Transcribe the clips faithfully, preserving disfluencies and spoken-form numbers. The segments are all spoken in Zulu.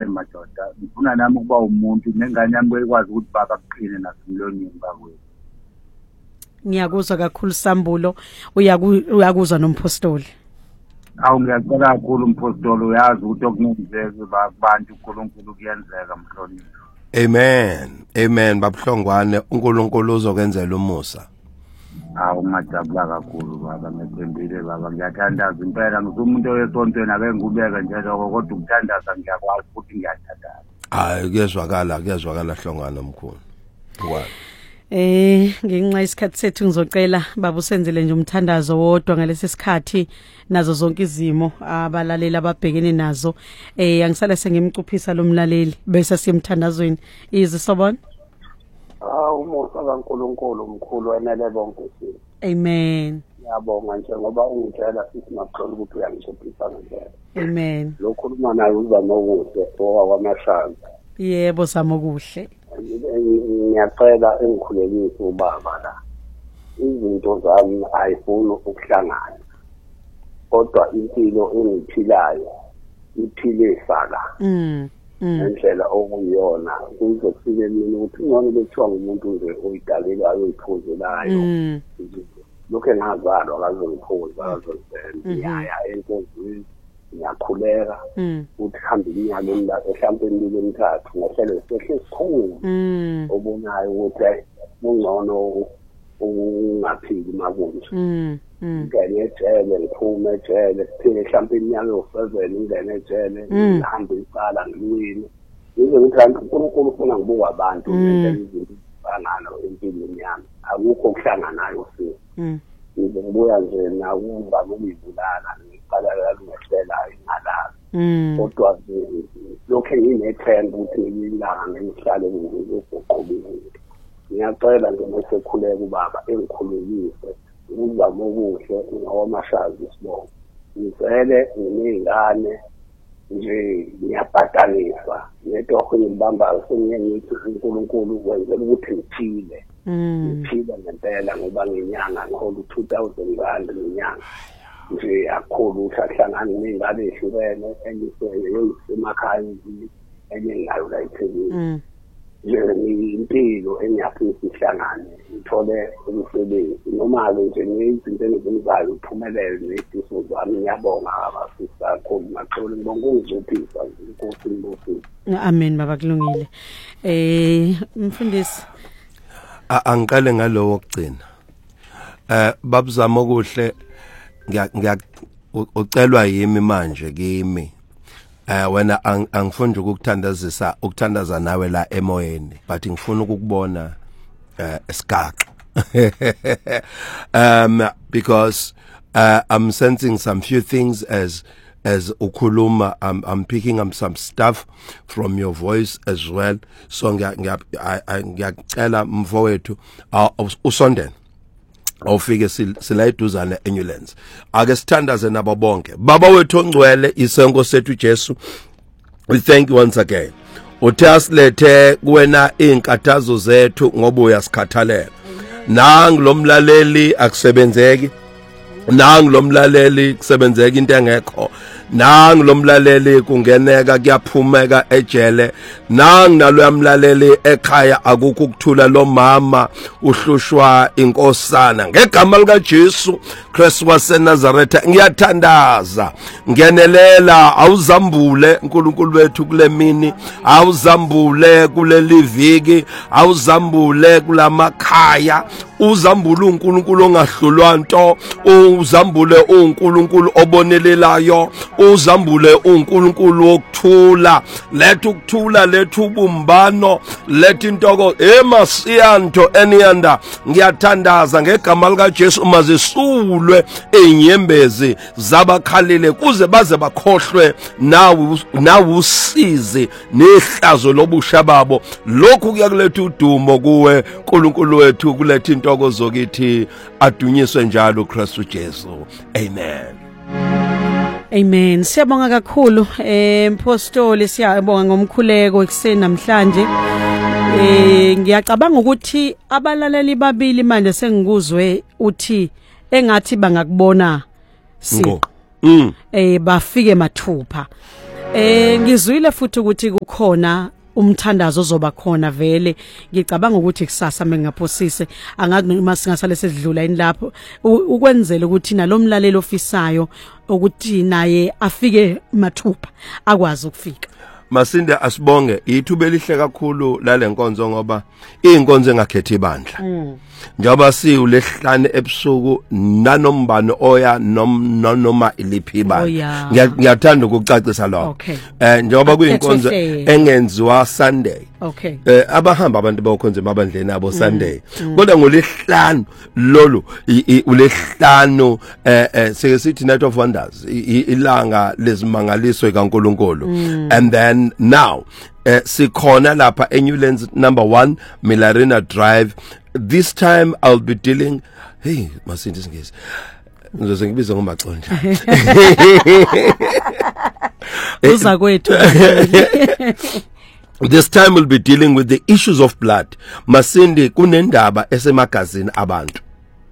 madoda ngifuna nami ukuba umuntu nengane yami bekwazi ukuthi baba kuqine nasemlonyeni bakwethu. Ngiyakuzwa kakhulu Sambulo, uyakuzwa nompostoli. Awu ngiyacela kakhulu umpostoli, uyazi ukuthi okunenzeka babantu uNkulunkulu kuyenzeka mhloniphi. Amen. Amen babuhlongwane uNkulunkulu uzokwenzela umusa. Awu ngajabula kakhulu baba, ngithembile baba, ngiyathandaza impela ngizumuntu oyesontweni ake ngubeka nje lokho kodwa ukuthandaza ngiyakwazi futhi ngiyathandaza. Hayi kuyezwakala kuyezwakala hlongana omkhulu. Ngwani. Eh ngenxa isikhathi sethu ngizocela baba usenzele nje umthandazo wodwa ngalesi sikhathi nazo zonke izimo abalaleli ababhekene nazo. Eh angisala sengimcuphisa lo mlaleli bese siyemthandazweni izisobona. Ah umusa kaNkulunkulu omkhulu enele bonke sisi. Amen. Ngiyabonga nje ngoba ungitshela sithi maxolo ukuthi uyangichophisa ngempela. Amen. Lokhuluma naye uza nokuhle owa kwamashazi. Yebo samokuhle. Ngiyacela engikhulekise ubaba la. Izinto zami ayifuni ukuhlangana. Kodwa impilo engiphilayo iphile sala. Mm. Ngendlela okuyona kuzofike mina ukuthi ngone bethiwa ngumuntu nje oyidalelwe ayoyiphuzelayo. Lokho engazalwa akazongiphuza akazongisenza. Ngiyaya enkonzweni ngiyakhuleka ukuthi hambe iminyaka emla mhlawumbe emibili emithathu ngohlelo sehle isikhulu obonayo ukuthi ungcono ungaphili makunje. Ngene ejele ngiphume ejele siphile mhlawumbe iminyaka yo-seven ngene ejele ngihambe icala ngiwini yize ukuthi uNkulunkulu ufuna ngibuka abantu ngendlela izinto zifanayo empilweni yami akukho okuhlanganayo sisi. Yize ngibuya nje nakumba ukuyibulala ngiqala ngalungiselela ingalazi kodwa lokho nginethemba ukuthi ngilanga ngihlale ngizoqhubeka. Ngiyacela nje mesekhuleka ubaba engikhulekise uzama okuhle ngawamashazi sibonga. Ngizele nginengane nje ngiyabhatalisa netoho ngibamba sengiyithi uNkulunkulu wenzela ukuthi ngiphile. Ngiphile ngempela ngoba ngenyanga ngihola two thousand rand ngenyanga. Nje akukho ukuthi ahlangane nezingane ezihlukene engisele yosemakhaya enye ngayo la eThekwini. Nje impilo engiyaphisa ihlangane ngithole umsebenzi noma-ke nje nezinto engizenzayo uphumelele nezifiso zami. Ngiyabonga abafisa kakhulu maxolo ngibonga ungizophisa inkosi ngibosini. Amen baba kulungile. Eh mfundisi angiqale ngalowo okugcina. Eh babuzama okuhle ngiya ucelwa yimi manje kimi. Eh wena angifunda ukuthandazisa ukuthandaza nawe la emoyeni but ngifuna ukukubona eh esigaxa. um because uh, I'm sensing some few things as as ukhuluma. I'm I'm picking up some stuff from your voice as well. So ngiyacela mfowethu usondele awufike sila eduzane ambulance ake sithandaze nabo bonke. Baba wethu ongcwele isenko sethu Jesu, we thank you once again. Uthasilethe kuwena inkathazo zethu ngoba uyasikhathalela. Nangu lo mlaleli akusebenzeki, nangu lo mlaleli kusebenzeka into engekho, nangu lo mlaleli kungeneka kuyaphumeka ejele, nangu nalo yamlaleli ekhaya akukho ukuthula lo mama uhlushwa inkosana. Ngegama lika Jesu Kristu waseNazaretha ngiyathandaza, ngenelela awuzambule uNkulunkulu wethu kule mini, awuzambule kuleli viki, awuzambule kulamakhaya, uzambule uNkulunkulu ongahlulwa nto, uzambule uNkulunkulu obonelelayo, uzambule uNkulunkulu wokuthula. Letha ukuthula, letha ubumbano, letha intoko emasiyanto eniyanda. Ngiyathandaza ngegama lika Jesu mazisulwe inyembezi zabakhalile kuze baze bakhohlwe nawe nawe usizi nehlazo lobusha babo. Lokhu kuyakuletha udumo kuwe uNkulunkulu wethu, kuletha intokozo kithi, adunyiswe njalo uKristu Jesu. Amen. Amen. Siyabonga kakhulu eh mpostoli, siyabonga ngomkhuleko ekseni namhlanje. Eh ngiyacabanga ukuthi abalaleli babili manje sengikuzwe uthi engathi bangakubona si mm. eh bafike mathupha. Eh ngizwile futhi ukuthi khona umthandazo ozoba khona vele ngicabanga ukuthi kusasa mengaphosise angazi noma singasale sedlula ini lapho ukwenzela ukuthi nalomlaleli ofisayo ukuthi naye afike mathupha akwazi ukufika. Masinde asibonge ithuba elihle kakhulu lalenkonzo ngoba inkonzo engakhethi ibandla. Mm. Njoba siulehlane ebusuku nanombane oya noma iliphi ibandla. Ngiyathanda ukucacisa lokho. Eh njoba kuyinkonzo engenziwa Sunday. Okay. Eh abahamba abantu bayokhonza emabandleni abo Sunday. Kodwa ngolehlanu lolu ulehlanu eh sike sithi Night of Wonders ilanga lezimangaliso kaNkulunkulu. And then now uh, sikhona lapha eNewlands number one Milarina Drive. This time I'll be dealing hey masindi singezi ngizoze ngibize ngomaxonja uza kwethu. This time we'll be dealing with the issues of blood. Masindi kunendaba esemagazini abantu.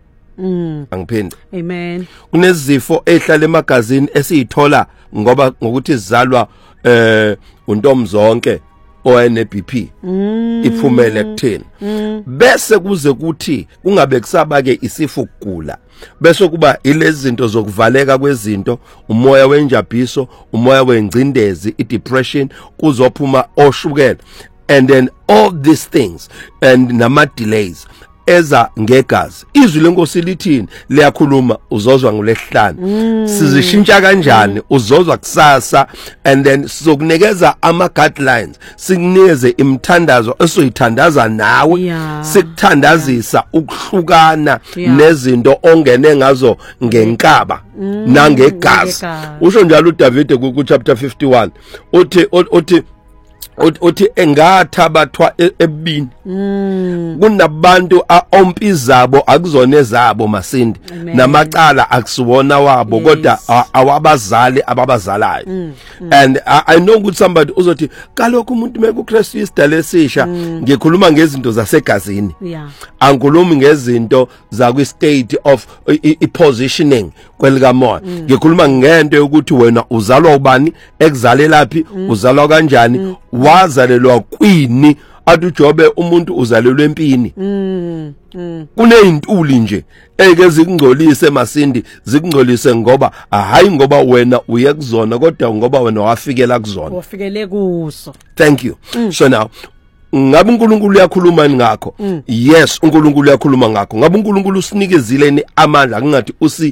Mm. Angiphinde. Amen. Kunezifo ehlala emagazini esiyithola ngoba ngokuthi izalwa eh untomzonke oyene B P mm. iphumele kuthini mm. bese kuze kuthi kungabe kusaba ke isifo ukugula bese kuba ilezi zinto zokuvaleka kwezinto umoya wenjabiso umoya wengcindezi idepression kuzophuma oshukela and then all these things and nama delays eza ngegazi izwi lenkosi lithini liyakhuluma uzozwa ngolehlanu mm. sizishintsha kanjani uzozwa kusasa and then sizokunikeza ama guidelines sikunikeze imthandazo esoyithandaza nawe yeah. sikuthandazisa yeah. ukuhlukana yeah. nezinto ongene ngazo ngenkaba mm. nangegazi usho njalo uDavid ku chapter fifty-one uthi uthi uthi engathabathwa ebini mm. kunabantu aompizabo akuzona ezabo Masindi namacala akusiwona wabo yes. kodwa awabazali ababazalayo mm. mm. and I, I know ukuthi somebody uzothi kalokho umuntu meku Christ isidale sisha mm. ngikhuluma ngezinto zasegazini yeah. angikhulumi ngezinto zakwi state of i positioning kwelika moya mm. ngikhuluma ngento ukuthi wena uzalwa ubani ekuzalela phi mm. uzalwa kanjani mm. wazalelwa kwini athi uJobe umuntu uzalelwe empini mm. mm. kuneyintuli nje eke zikungcolise Masindi zikungcolise ngoba hayi ngoba wena uye kuzona kodwa ngoba wena wafikela kuzona wafikele kuso. Thank you mm. So now ngabe uNkulunkulu uyakhuluma ngakho mm. yes uNkulunkulu uyakhuluma ngakho ngabe uNkulunkulu usinikezile amandla kungathi usi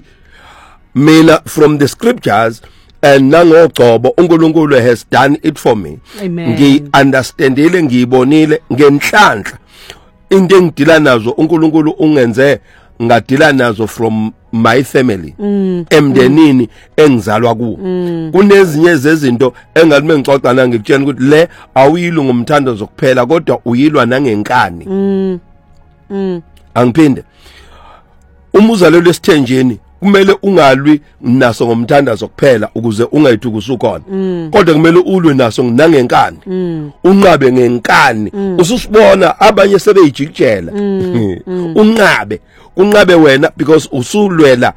mina from the scriptures and nangogcobo uNkulunkulu has done it for me. Ngi understandile ngiyibonile ngenhlanhla into engidila nazo uNkulunkulu ungenze ngadila nazo from my family mm. emndenini mm. engizalwa kuwo mm. kunezinye zezinto engalime ngixoxana ngikutshela ukuthi le awuyilwa ngomthandazo kuphela kodwa uyilwa nangenkani mm. mm. angiphinde umuzalelo esithenjeni kumele ungalwi naso ngomthandazo kuphela ukuze ungayithi kusukhona mm. kodwa kumele ulwe naso nangenkani mm. unqabe ngenkani mm. ususibona abanye sebeyijikijela mm. mm. unqabe unqabe wena because usulwela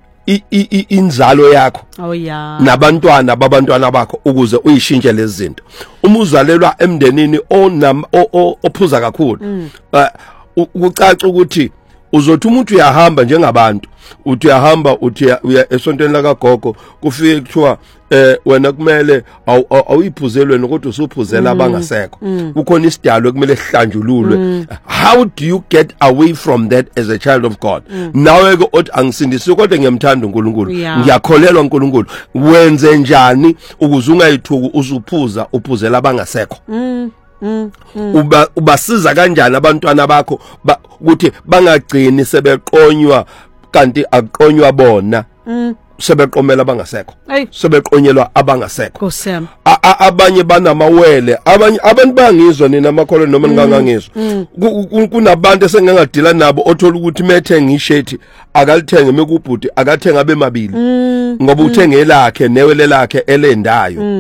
inzalo yakho oh yeah nabantwana babantwana bakho ukuze uyishintshe lezi zinto umuzalelwa emndenini onam ophuza kakhulu mm. uh, ukucaca ukuthi uzothi umuntu uyahamba njengabantu uthi uyahamba uthi uya esontweni la kaGogo kufike kuthiwa eh wena kumele awuyiphuzelwe nokuthi usuphuzela abangasekho kukhona isidalo kumele sihlanjululwe. How do you get away from that as a child of God? Nawe ke othi angisindisi kodwa ngiyamthanda uNkulunkulu ngiyakholelwa uNkulunkulu wenze njani ukuze ungayithuki usuphuza uphuzela abangasekho? mm. Mm, mm. uba ubasiza kanjani abantwana bakho ukuthi bangagcini sebeqonywa kanti aqonywa bona mm. sebeqomela abangasekho hey. sebeqonyelwa abangasekho Kusem abanye banamawele abanye abantu bangizwa nina amakholo noma ngangangizwa mm. kunabantu esengangadila nabo othola ukuthi methenga ishethi akalithenge mekubhuti akathenga bemabili mm. ngoba uthenge lakhe newele lakhe elendayo mm.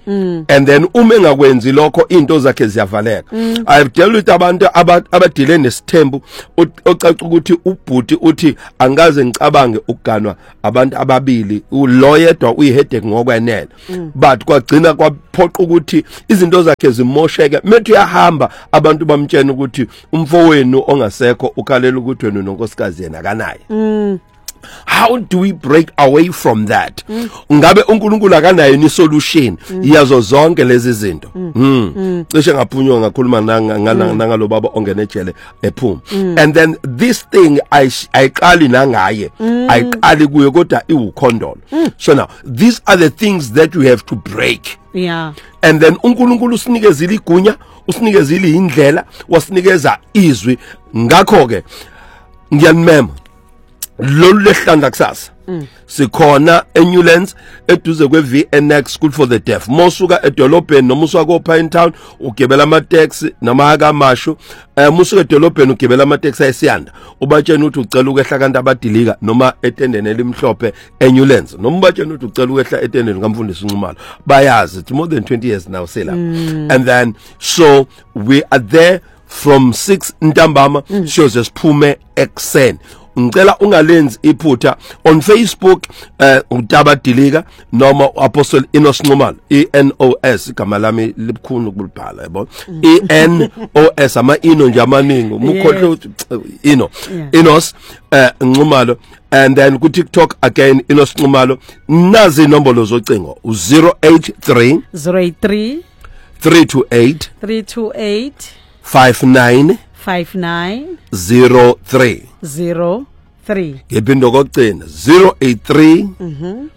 mm. and then uma engakwenzi lokho into zakhe ziyavaleka mm. I've dealt with abantu abadile nesithembu ocaca ukuthi ubhuti uthi angaze ngicabange ukuganwa abantu ababili lo yedwa uyiheadache ngokwenene mm. But kwagcina kwaphoqa ukuthi izinto zakhe zimosheke methu yahamba abantu bamtshena ukuthi umfowenu ongasekho ukhalela ukuthi wena nonkosikazi yena kanaye mm. How do we break away from that? Mm. Ngabe uNkulunkulu akanayo ni solution mm. yazo zonke lezi zinto. Mm. Cishe mm. ngaphunywa ngakhuluma nanga nangalo baba ongene ejele ephuma. Mm. And then this thing I ayiqali nangaye mm. ayiqali kuye kodwa iwukhondolo. Mm. So now these are the things that we have to break. Yeah. And then uNkulunkulu usinikezile igunya, usinikezile indlela, wasinikeza izwi. Ngakho ke ngiyanimema lolu lehlanda kusasa mm. sikhona eNewlands eduze kwe V N X School for the Deaf mosuka edolobheni noma usuka ko Pine Town ugebela ama taxi noma akamashu eh musuka edolobheni ugebela ama taxi ayisiyanda ubatshena ukuthi ucela ukwehla kanti abadilika noma etendeni elimhlophe eNewlands noma ubatshena ukuthi ucela ukwehla etendeni kaMfundisi uNcumalo bayazi it's more than twenty years now sela mm. And then so we are there from six ntambama mm. shows siphume ekseni ngicela ungalenzi iphutha on Facebook uh, uDaba Dilika noma Apostle Enos Nxumalo E N O S igama lami libukhulu ukubhala yabo E N O S ama ino nje amaningi umukhohle ukuthi ino Enos uh, Nxumalo and then ku TikTok again Enos Nxumalo nazi inombolo zocingo zero eight three zero eight three three two eight three two eight five nine five nine zero three zero three ngepindo kokugcina zero eight three mhm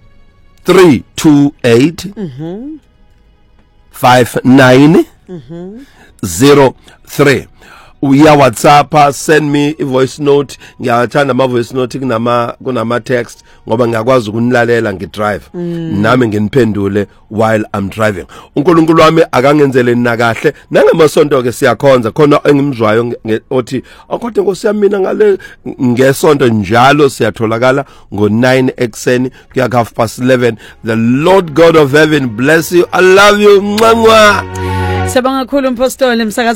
three two eight mhm five nine mhm zero three uya WhatsApp send me a voice note ngiyathanda ama voice note kunama kunama text ngoba ngiyakwazi ukunilalela ngidrive mm. nami nginiphendule while I'm driving uNkulunkulu wami akangenzele nina kahle nangemasonto ke siyakhonza khona engimzwayo othi akhothe Nkosi yami mina ngale ngesonto njalo siyatholakala ngo nine ekseni kuya half past eleven. The Lord God of heaven bless you. I love you. Mwah. Sabanga kakhulu mpostoli msakazi